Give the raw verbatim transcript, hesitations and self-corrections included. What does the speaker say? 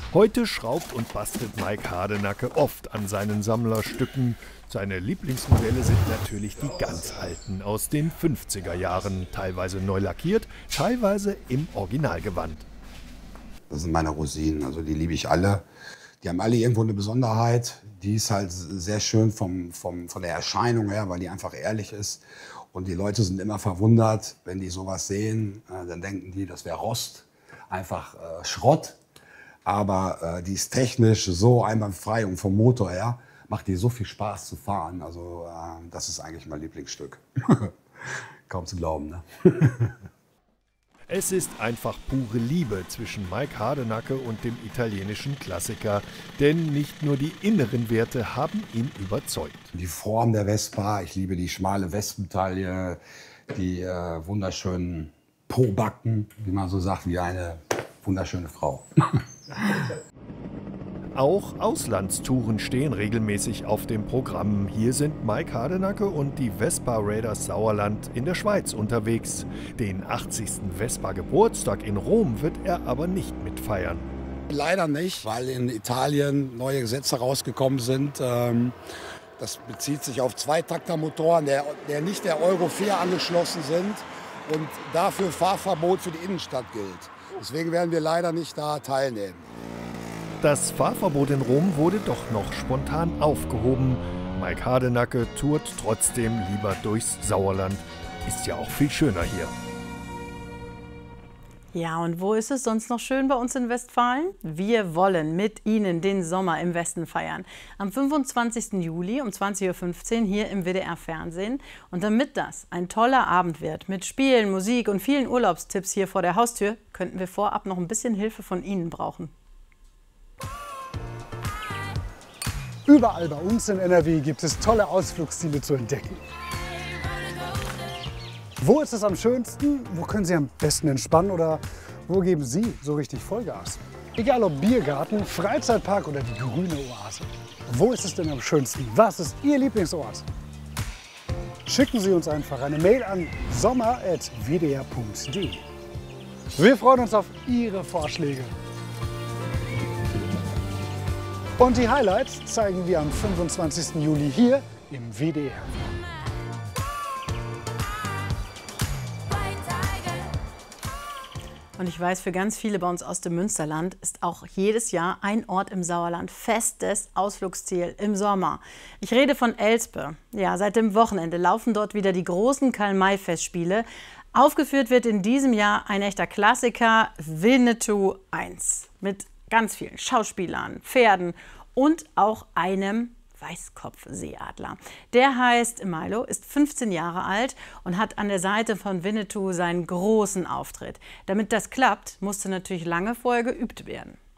Heute schraubt und bastelt Mike Hardenacke oft an seinen Sammlerstücken. Seine Lieblingsmodelle sind natürlich die ganz alten aus den fünfziger Jahren, teilweise neu lackiert, teilweise im Originalgewand. Das sind meine Rosinen, also die liebe ich alle. Die haben alle irgendwo eine Besonderheit. Die ist halt sehr schön vom, vom, von der Erscheinung her, weil die einfach ehrlich ist. Und die Leute sind immer verwundert, wenn die sowas sehen, äh, dann denken die, das wäre Rost, einfach äh, Schrott. Aber äh, die ist technisch so einwandfrei und vom Motor her macht die so viel Spaß zu fahren. Also äh, das ist eigentlich mein Lieblingsstück. Kaum zu glauben, ne? Es ist einfach pure Liebe zwischen Mike Hardenacke und dem italienischen Klassiker. Denn nicht nur die inneren Werte haben ihn überzeugt. Die Form der Vespa, ich liebe die schmale Westentaille, die äh, wunderschönen Pobacken, wie man so sagt, wie eine wunderschöne Frau. Auch Auslandstouren stehen regelmäßig auf dem Programm. Hier sind Mike Hardenacke und die Vespa Raiders Sauerland in der Schweiz unterwegs. Den achtzigsten Vespa-Geburtstag in Rom wird er aber nicht mitfeiern. Leider nicht, weil in Italien neue Gesetze rausgekommen sind. Das bezieht sich auf Zweitaktermotoren, der, der nicht der Euro vier angeschlossen sind und dafür Fahrverbot für die Innenstadt gilt. Deswegen werden wir leider nicht da teilnehmen. Das Fahrverbot in Rom wurde doch noch spontan aufgehoben. Mike Hardenacke tourt trotzdem lieber durchs Sauerland. Ist ja auch viel schöner hier. Ja, und wo ist es sonst noch schön bei uns in Westfalen? Wir wollen mit Ihnen den Sommer im Westen feiern. Am fünfundzwanzigsten Juli um zwanzig Uhr fünfzehn hier im W D R-Fernsehen. Und damit das ein toller Abend wird, mit Spielen, Musik und vielen Urlaubstipps hier vor der Haustür, könnten wir vorab noch ein bisschen Hilfe von Ihnen brauchen. Überall bei uns in N R W gibt es tolle Ausflugsziele zu entdecken. Wo ist es am schönsten? Wo können Sie am besten entspannen? Oder wo geben Sie so richtig Vollgas? Egal ob Biergarten, Freizeitpark oder die grüne Oase. Wo ist es denn am schönsten? Was ist Ihr Lieblingsort? Schicken Sie uns einfach eine Mail an sommer at w d r punkt d e. Wir freuen uns auf Ihre Vorschläge. Und die Highlights zeigen wir am fünfundzwanzigsten Juli hier im W D R. Und ich weiß, für ganz viele bei uns aus dem Münsterland ist auch jedes Jahr ein Ort im Sauerland festes Ausflugsziel im Sommer. Ich rede von Elspe. Ja, seit dem Wochenende laufen dort wieder die großen Karl-May-Festspiele. Aufgeführt wird in diesem Jahr ein echter Klassiker, Winnetou eins. Mit ganz vielen Schauspielern, Pferden und auch einem Weißkopfseeadler. Der heißt Milo, ist fünfzehn Jahre alt und hat an der Seite von Winnetou seinen großen Auftritt. Damit das klappt, musste natürlich lange vorher geübt werden.